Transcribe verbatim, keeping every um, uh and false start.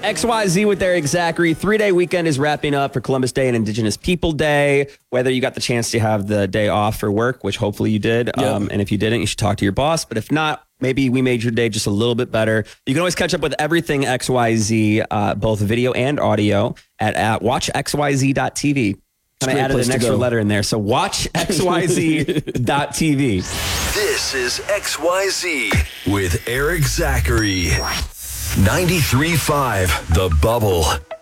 X Y Z with Eric Zachary. Three-day weekend is wrapping up for Columbus Day and Indigenous People Day. Whether you got the chance to have the day off for work, which hopefully you did, Yep. um, and if you didn't, you should talk to your boss. But if not, maybe we made your day just a little bit better. You can always catch up with everything X Y Z, uh, both video and audio, at, at watch x y z dot t v. a And I great added place an to extra go. letter in there. So watch x y z dot t v. This is X Y Z with Eric Zachary. ninety-three point five The Bubble.